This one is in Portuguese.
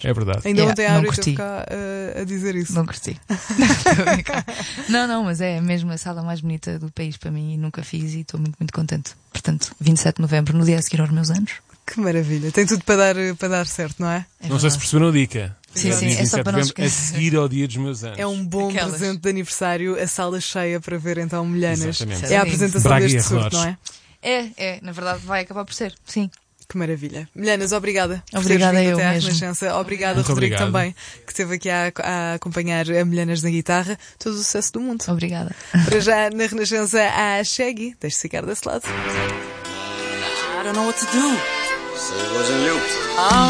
É verdade. Ainda ontem a não Ari curti. esteve cá a dizer isso. Não curti. Não, mas é mesmo a sala mais bonita do país para mim e nunca fiz e estou muito, muito contente. Portanto, 27 de novembro, no dia a seguir aos meus anos. Que maravilha. Tem tudo para dar certo, não é? É Não sei se perceberam a dica. Sim, Dia sim, é só 27 para não de novembro, a esquecer. seguir ao dia dos meus anos. É um bom Aquelas. presente de aniversário, a sala cheia para ver então Milhanas. Exatamente. É a apresentação Braga e deste surto, arredores. não é? É, na verdade vai acabar por ser, sim. Que maravilha. Milhanas, obrigada. por Obrigada teres vindo eu até à mesmo. Renascença. Obrigada, Muito Rodrigo, obrigado. também, que esteve aqui a acompanhar a Milhanas na guitarra. Todo o sucesso do mundo. Obrigada. Para já, na Renascença, há Shaggy. Deixe-se ficar desse lado. I don't know what to do. So it wasn't you.